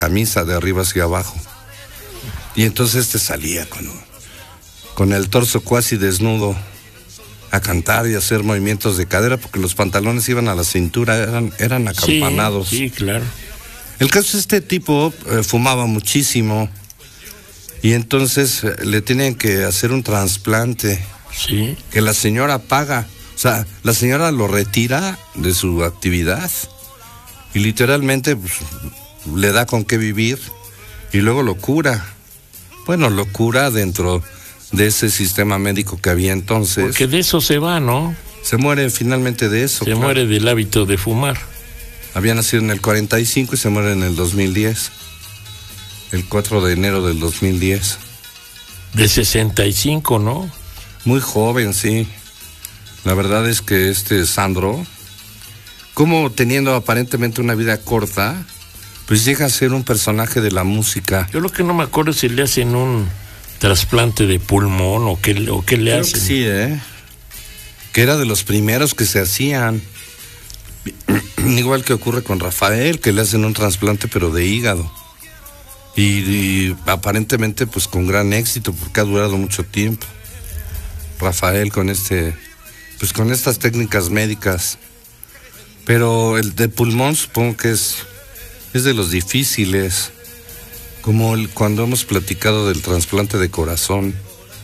camisa de arriba hacia abajo. Y entonces salía con el torso casi desnudo a cantar y hacer movimientos de cadera, porque los pantalones iban a la cintura, eran acampanados. Sí, claro. El caso es este tipo fumaba muchísimo y entonces le tienen que hacer un trasplante. Sí. Que la señora paga. O sea, la señora lo retira de su actividad y literalmente pues, le da con qué vivir y luego lo cura. Bueno, lo cura dentro de ese sistema médico que había entonces. Porque de eso se va, ¿no? Se muere finalmente de eso. Se muere del hábito de fumar. Había nacido en el 45 y se muere en el 2010. El 4 de enero del 2010. De 65, ¿no? Muy joven, sí. La verdad es que Sandro, como teniendo aparentemente una vida corta, pues llega a ser un personaje de la música. Yo lo que no me acuerdo es si le hacen un trasplante de pulmón o qué le Creo hacen. Que sí, que era de los primeros que se hacían. Igual que ocurre con Rafael, que le hacen un trasplante pero de hígado. Y aparentemente pues con gran éxito, porque ha durado mucho tiempo. Rafael con pues con estas técnicas médicas. Pero el de pulmón supongo que es de los difíciles, como cuando hemos platicado del trasplante de corazón.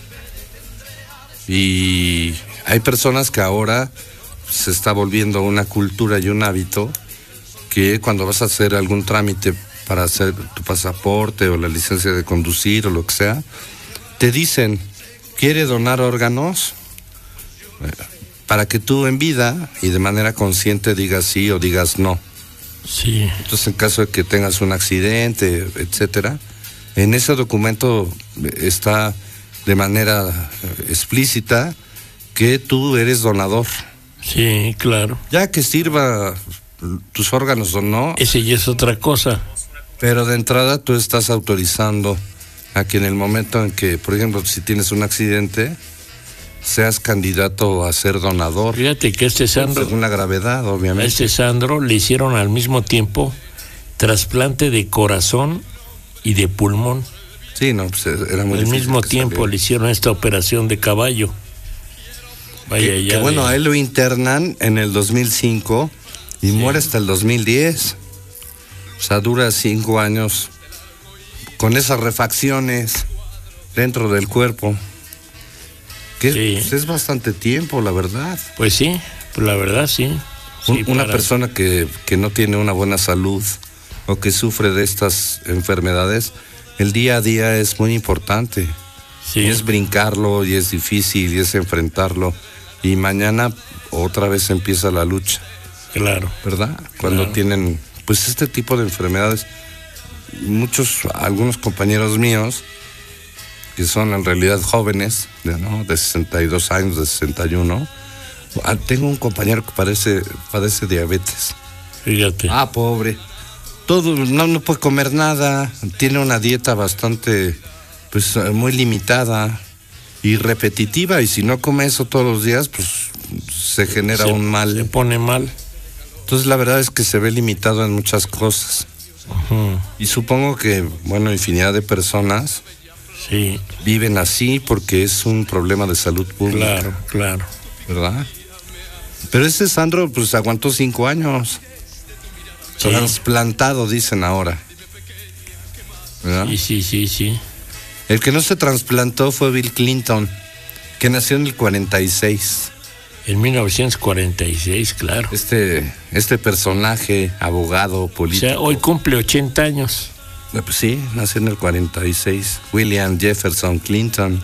Y hay personas que ahora se está volviendo una cultura y un hábito que cuando vas a hacer algún trámite para hacer tu pasaporte o la licencia de conducir o lo que sea, te dicen, ¿quiere donar órganos? Para que tú en vida y de manera consciente digas sí o digas no. Sí. Entonces, en caso de que tengas un accidente, etcétera, en ese documento está de manera explícita que tú eres donador. Sí, claro. Ya que sirva tus órganos o no. Ese ya es otra cosa. Pero de entrada tú estás autorizando a que en el momento en que, por ejemplo, si tienes un accidente, seas candidato a ser donador. Fíjate que Sandro, según la gravedad, obviamente. A Sandro le hicieron al mismo tiempo trasplante de corazón y de pulmón. Sí, no, pues era muy difícil. Al mismo tiempo le hicieron esta operación de caballo. Vaya, que bueno, a él lo internan en el 2005 y muere hasta el 2010. O sea, dura 5 años con esas refacciones dentro del cuerpo. Que pues, es bastante tiempo, la verdad. Pues sí, la verdad sí. Una persona que no tiene una buena salud o que sufre de estas enfermedades, el día a día es muy importante. Sí. Y es brincarlo, y es difícil, y es enfrentarlo. Y mañana otra vez empieza la lucha. Claro. ¿Verdad? Cuando tienen, pues, este tipo de enfermedades. Algunos compañeros míos, que son en realidad jóvenes, de 62 años, de 61. Tengo un compañero que padece diabetes. Fíjate. Pobre. No puede comer nada, tiene una dieta bastante, pues, muy limitada y repetitiva, y si no come eso todos los días, pues, se genera un mal. Se pone mal. Entonces, la verdad es que se ve limitado en muchas cosas. Uh-huh. Y supongo que, bueno, infinidad de personas viven así porque es un problema de salud pública. Claro. ¿Verdad? Pero Sandro, pues, aguantó 5 años. Sí. Trasplantado, dicen ahora. ¿Verdad? Sí. El que no se trasplantó fue Bill Clinton, que nació en el 46. En 1946, claro. Este personaje, abogado, político. O sea, hoy cumple 80 años. Pues sí, nació en el 46. William Jefferson Clinton,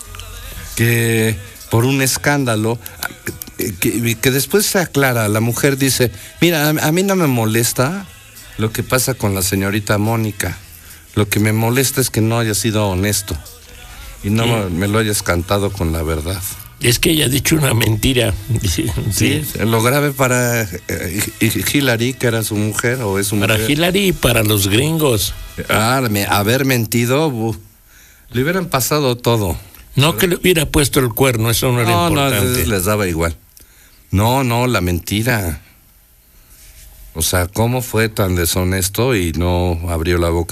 que por un escándalo, que después se aclara, la mujer dice, mira, a mí no me molesta lo que pasa con la señorita Mónica. Lo que me molesta es que no haya sido honesto y no me lo hayas cantado con la verdad. Es que ella ha dicho una mentira. Sí. Lo grave para Hillary, que era su mujer, o es su mujer. Para Hillary y para los gringos. Haber mentido, le hubieran pasado todo. No, ¿verdad? Que le hubiera puesto el cuerno, eso no era importante. No, les daba igual. No, la mentira. O sea, ¿cómo fue tan deshonesto y no abrió la boca